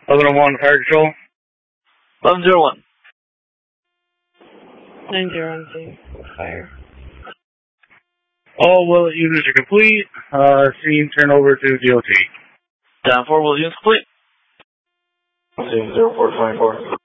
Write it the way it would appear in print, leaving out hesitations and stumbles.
1101 Fire Control. 1101. 901 Fire. All willet units are complete. Scene turn over to DOT. Down 4, willet units complete. Scene 0424.